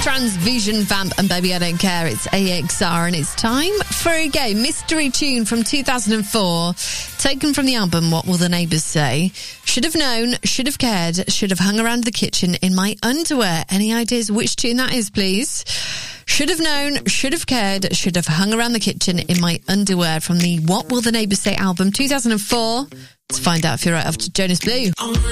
Transvision Vamp and Baby I Don't Care. It's AXR and it's time for a game. Mystery tune from 2004, taken from the album What Will the Neighbours Say? Should have known, should have cared, should have hung around the kitchen in my underwear. Any ideas which tune that is, please? Should have known, should have cared, should have hung around the kitchen in my underwear from the What Will the Neighbours Say album 2004. Let's find out if you're right after Jonas Blue.